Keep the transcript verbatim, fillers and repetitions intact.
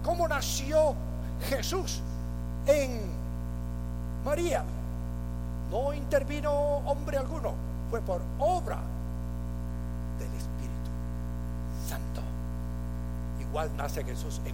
cómo nació Jesús en María. No intervino hombre alguno, fue por obra del Espíritu Santo. Igual nace Jesús en